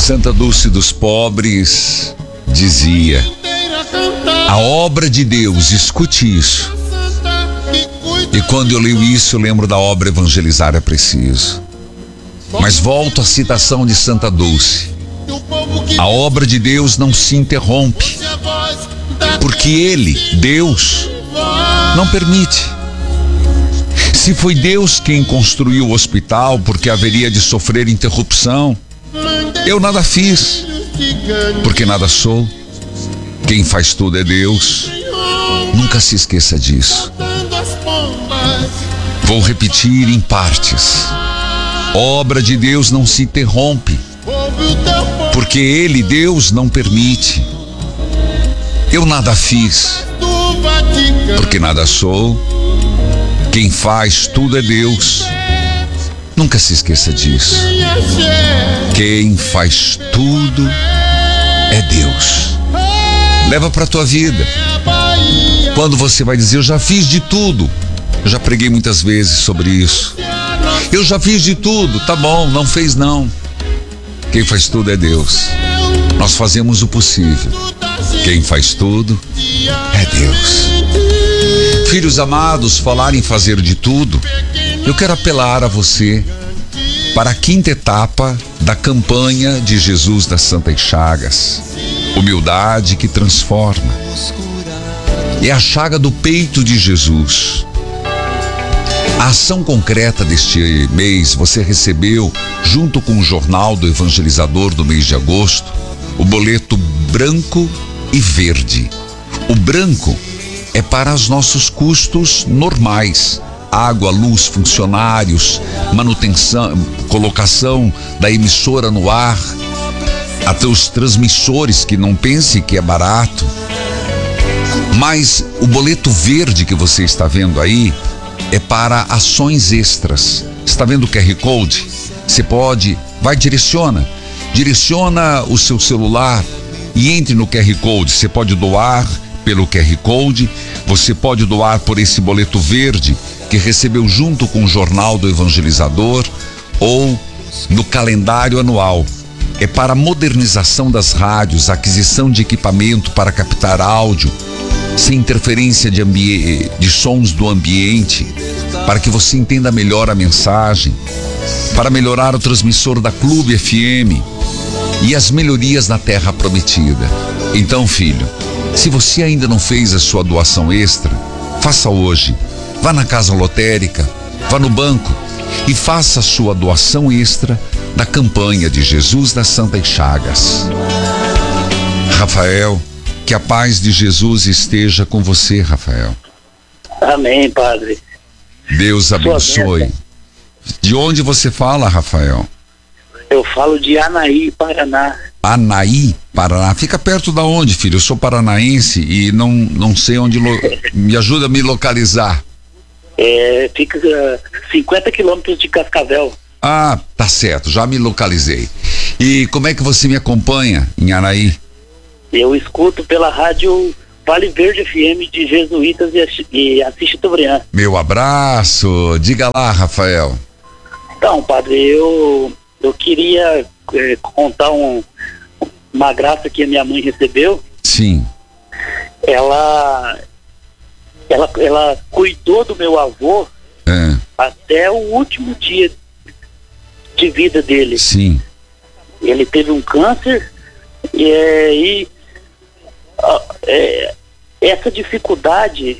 Santa Dulce dos Pobres dizia: a obra de Deus, escute isso. E quando eu leio isso, eu lembro da obra Evangelizar é Preciso. Mas volto à citação de Santa Dulce: a obra de Deus não se interrompe, porque Ele, Deus, não permite. Se foi Deus quem construiu o hospital porque haveria de sofrer interrupção, eu nada fiz, porque nada sou. Quem faz tudo é Deus. Nunca se esqueça disso. Vou repetir em partes. Obra de Deus não se interrompe, porque Ele, Deus, não permite. Eu nada fiz, porque nada sou. Quem faz tudo é Deus. Nunca se esqueça disso. Quem faz tudo é Deus. Leva para a tua vida. Quando você vai dizer: eu já fiz de tudo. Eu já preguei muitas vezes sobre isso. Eu já fiz de tudo. Tá bom, não fez não. Quem faz tudo é Deus. Nós fazemos o possível. Quem faz tudo é Deus. Filhos amados, falar em fazer de tudo, eu quero apelar a você para a 5ª etapa da campanha de Jesus das Santas Chagas. Humildade que transforma. É a chaga do peito de Jesus. A ação concreta deste mês, você recebeu, junto com o Jornal do Evangelizador do mês de agosto, o boleto branco e verde. O branco é para os nossos custos normais: água, luz, funcionários, manutenção, colocação da emissora no ar, até os transmissores, que não pense que é barato. Mas o boleto verde que você está vendo aí é para ações extras. Está vendo o QR Code? Você pode, direciona o seu celular e entre no QR Code. Você pode doar pelo QR Code, você pode doar por esse boleto verde que recebeu junto com o Jornal do Evangelizador ou no calendário anual. É para a modernização das rádios, aquisição de equipamento para captar áudio sem interferência de sons do ambiente, para que você entenda melhor a mensagem, para melhorar o transmissor da Clube FM e as melhorias na Terra Prometida. Então, filho, se você ainda não fez a sua doação extra, faça hoje. Vá na casa lotérica, vá no banco e faça a sua doação extra da campanha de Jesus das Santas Chagas. Rafael, que a paz de Jesus esteja com você, Rafael. Amém, Padre. Deus abençoe. De onde você fala, Rafael? Eu falo de Anaí, Paraná. Anaí, Paraná. Fica perto da onde, filho? Eu sou paranaense e não sei onde. Me ajuda a me localizar. Fica 50 quilômetros de Cascavel. Ah, tá certo, já me localizei. E como é que você me acompanha em Anaí? Eu escuto pela rádio Vale Verde FM de Jesuítas e Assis Chateaubriand. Meu abraço. Diga lá, Rafael. Então, Padre, eu queria contar uma graça que a minha mãe recebeu. Sim. Ela cuidou do meu avô até o último dia de vida dele. Sim. Ele teve um câncer e essa dificuldade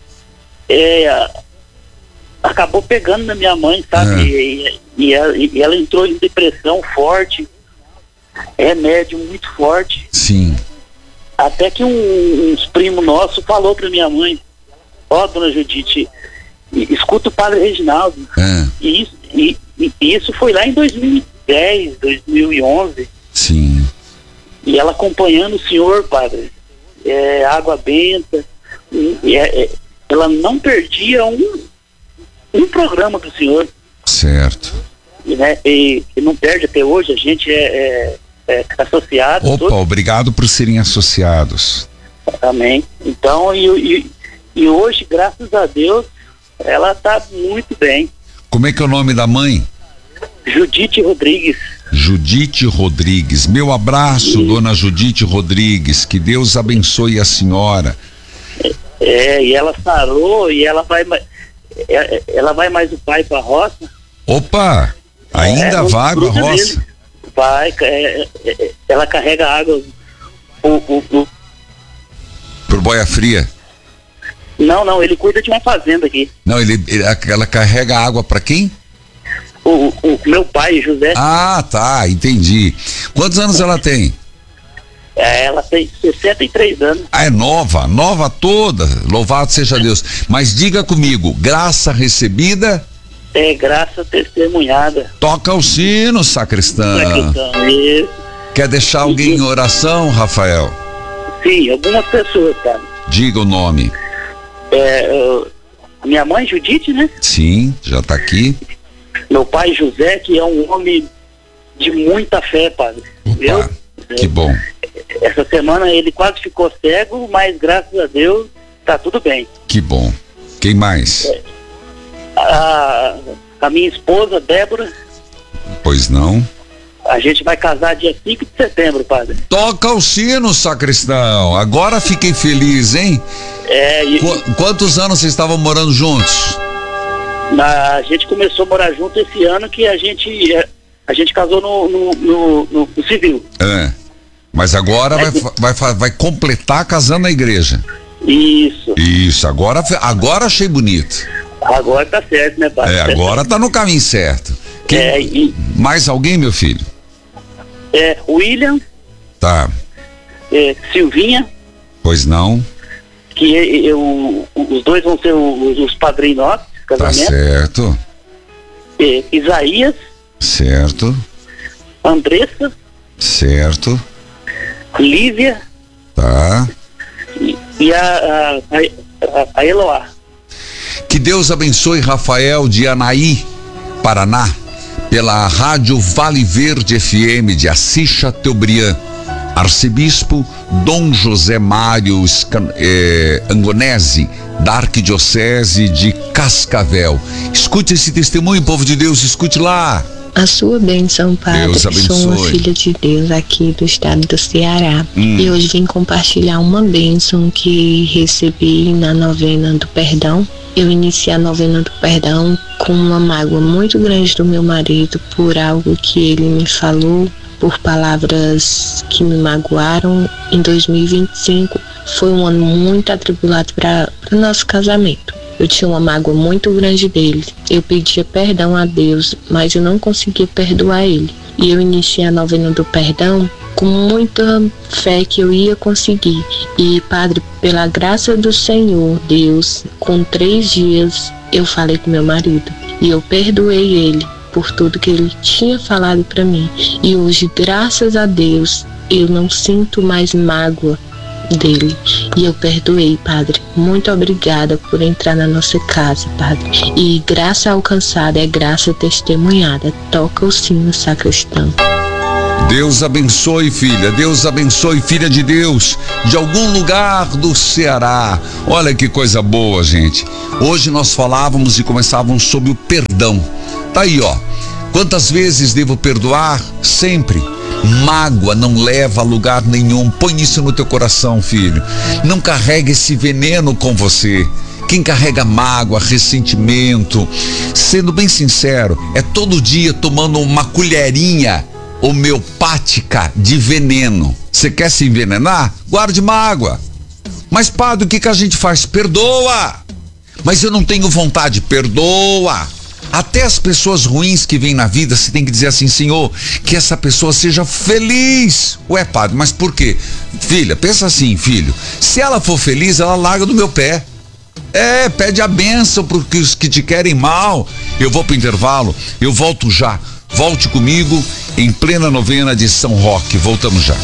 acabou pegando na minha mãe, sabe? E ela entrou em depressão forte, remédio muito forte. Sim. Até que uns primos nossos falou pra minha mãe: ó, dona Judite, escuta o Padre Reginaldo. E isso foi lá em 2010, 2011. Sim. E ela acompanhando o senhor, Padre, água benta, ela não perdia um programa do senhor. Certo. E não perde até hoje, a gente é associado. Opa, obrigado por serem associados. Amém. Então, e hoje, graças a Deus, ela está muito bem. Como é que é o nome da mãe? Judite Rodrigues. Judite Rodrigues, meu abraço, dona Judite Rodrigues, que Deus abençoe a senhora. E ela sarou e ela vai mais o pai pra roça. Opa, ainda vai pra roça? Vai, ela carrega água por Boia Fria? Não, ele cuida de uma fazenda aqui. Não, ela carrega água pra quem? O meu pai, José. Ah, tá, entendi. Quantos anos ela tem? Ela tem 63 anos. Ah, é nova toda, louvado seja Deus. Mas diga comigo, graça recebida? É graça testemunhada. Toca o sino, sacristão. Isso. Quer deixar alguém em oração, Rafael? Sim, algumas pessoas, cara. Diga o nome. Minha mãe, Judite, né? Sim, já tá aqui. Meu pai, José, que é um homem de muita fé, padre. Opa, que bom. Essa semana ele quase ficou cego, mas graças a Deus tá tudo bem. Que bom. Quem mais? A minha esposa, Débora. Pois não. A gente vai casar dia 5 de setembro, padre. Toca o sino, sacristão. Agora fiquei feliz, hein? Quantos anos vocês estavam morando juntos? A gente começou a morar junto esse ano, que a gente casou no civil. Mas agora vai completar casando na igreja. Isso, agora achei bonito. Agora tá certo, né, pai? Agora tá no caminho certo. Mais alguém, meu filho? William. Tá. Silvinha. Pois não. Que os dois vão ser os padrinhos nossos, casamento. Tá certo. Isaías. Certo. Andressa. Certo. Lívia. Tá. E a Eloá. Que Deus abençoe Rafael de Anaí, Paraná, pela rádio Vale Verde FM de Assis Chateaubriand. Arcebispo Dom José Mário Angonese, da Arquidiocese de Cascavel. Escute esse testemunho, povo de Deus, escute lá. A sua bênção, Padre. Deus abençoe. Sou uma filha de Deus aqui do estado do Ceará. E hoje vim compartilhar uma bênção que recebi na novena do perdão. Eu iniciei a novena do perdão com uma mágoa muito grande do meu marido por algo que ele me falou, por palavras que me magoaram. Em 2025 foi um ano muito atribulado para o nosso casamento. Eu tinha uma mágoa muito grande dele. Eu pedia perdão a Deus, mas eu não conseguia perdoar ele. E eu iniciei a novena do perdão com muita fé que eu ia conseguir. E, Padre, pela graça do Senhor, Deus, com 3 dias eu falei com meu marido. E eu perdoei ele por tudo que ele tinha falado para mim. E hoje, graças a Deus, eu não sinto mais mágoa dele. E eu perdoei, Padre. Muito obrigada por entrar na nossa casa, Padre. E graça alcançada é graça testemunhada. Toca o sino, sacristão. Deus abençoe, filha. Deus abençoe, filha de Deus, de algum lugar do Ceará. Olha que coisa boa, gente. Hoje nós falávamos e começávamos sobre o perdão. Tá aí, ó. Quantas vezes devo perdoar? Sempre. Mágoa não leva a lugar nenhum. Põe isso no teu coração, filho. Não carregue esse veneno com você. Quem carrega mágoa, ressentimento, sendo bem sincero, é todo dia tomando uma colherinha homeopática de veneno. Você quer se envenenar? Guarde mágoa. Mas, padre, o que a gente faz? Perdoa. Mas eu não tenho vontade. Perdoa. Até as pessoas ruins que vêm na vida, você tem que dizer assim: Senhor, que essa pessoa seja feliz. Ué, padre, mas por quê? Filha, pensa assim, filho, se ela for feliz, ela larga do meu pé. Pede a bênção para os que te querem mal. Eu vou pro intervalo, eu volto já. Volte comigo em plena novena de São Roque. Voltamos já.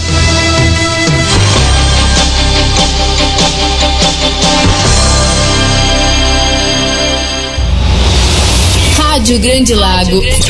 Rádio Grande Lago